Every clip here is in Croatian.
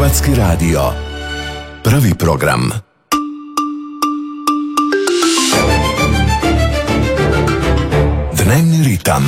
Hrvatski radio. Prvi program. Dnevni ritam.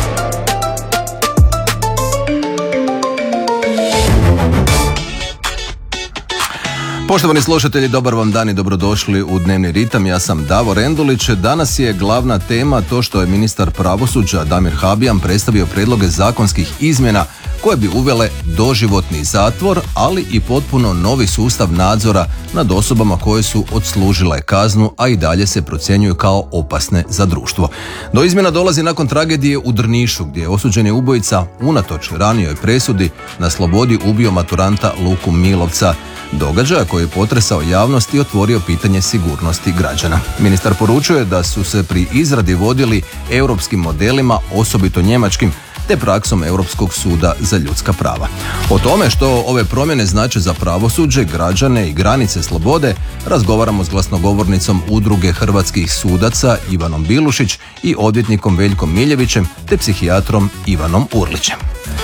Poštovani slušatelji, dobar vam dan i dobrodošli u Dnevni ritam. Ja sam Davor Endulić. Danas je glavna tema to što je ministar pravosuđa Damir Habijan predstavio prijedloge zakonskih izmjena koje bi uvele doživotni zatvor, ali i potpuno novi sustav nadzora nad osobama koje su odslužile kaznu, a i dalje se procjenjuju kao opasne za društvo. Do izmjena dolazi nakon tragedije u Drnišu, gdje je osuđeni ubojica unatoč ranijoj presudi na slobodi ubio maturanta Luku Milovca, događaja koji je potresao javnost i otvorio pitanje sigurnosti građana. Ministar poručuje da su se pri izradi vodili europskim modelima, osobito njemačkim, te praksom Europskog suda za ljudska prava. O tome što ove promjene znače za pravosuđe, građane i granice slobode razgovaramo s glasnogovornicom Udruge hrvatskih sudaca Ivanom Bilušić i odvjetnikom Veljkom Miljevićem te psihijatrom Ivanom Urlićem.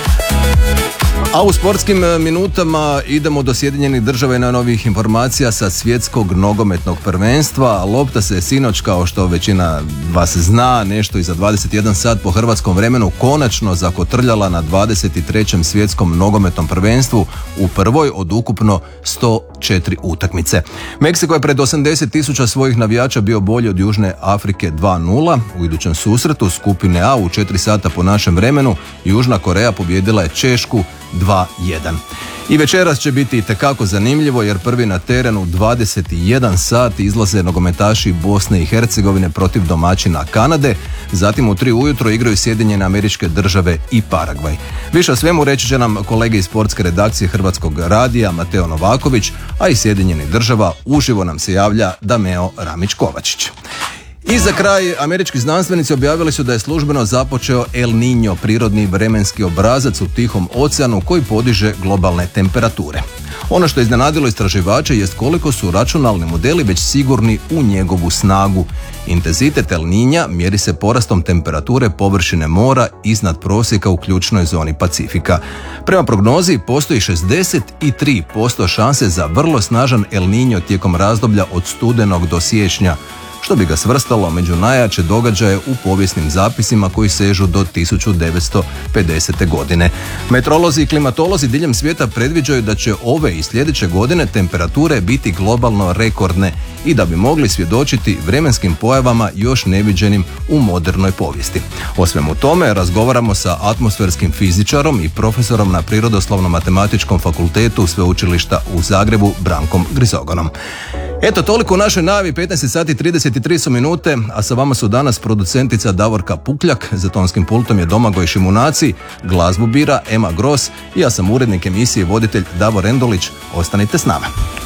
A u sportskim minutama idemo do Sjedinjenih Država i na novih informacija sa svjetskog nogometnog prvenstva. Lopta se sinoć, kao što većina vas zna, nešto iza 21 sat po hrvatskom vremenu konačno zakotrljala na 23. svjetskom nogometnom prvenstvu u prvoj od ukupno 104 utakmice. Meksiko je pred 80.000 svojih navijača bio bolji od Južne Afrike 2-0. U idućem susretu skupine A u 4 sata po našem vremenu Južna Koreja pobijedila je Češku 2-1. I večeras će biti itekako zanimljivo jer prvi na terenu 21 sat izlaze nogometaši Bosne i Hercegovine protiv domaćina Kanade, zatim u 3 ujutro igraju Sjedinjene Američke Države i Paragvaj. Više o svemu reći će nam kolege iz sportske redakcije Hrvatskog radija Mateo Novaković, a iz Sjedinjenih Država uživo nam se javlja Dameo Ramić-Kovačić. I za kraj, američki znanstvenici objavili su da je službeno započeo El Niño, prirodni vremenski obrazac u Tihom oceanu koji podiže globalne temperature. Ono što je iznenadilo istraživače jest koliko su računalni modeli već sigurni u njegovu snagu. Intenzitet El Niña mjeri se porastom temperature površine mora iznad prosjeka u ključnoj zoni Pacifika. Prema prognozi postoji 63% šanse za vrlo snažan El Niño tijekom razdoblja od studenog do siječnja, što bi ga svrstalo među najjače događaje u povijesnim zapisima koji sežu do 1950. godine. Meteorolozi i klimatolozi diljem svijeta predviđaju da će ove i sljedeće godine temperature biti globalno rekordne i da bi mogli svjedočiti vremenskim pojavama još neviđenim u modernoj povijesti. O svemu tome razgovaramo sa atmosferskim fizičarom i profesorom na Prirodoslovno-matematičkom fakultetu Sveučilišta u Zagrebu Brankom Grizogonom. Eto, toliko u našoj najavi, 15 sati 33 su minute, a sa vama su danas producentica Davorka Pukljak, za tonskim pultom je Domagoj Šimunaci, glazbu bira Ema Gros i ja sam urednik emisije i voditelj Davor Endulić. Ostanite s nama.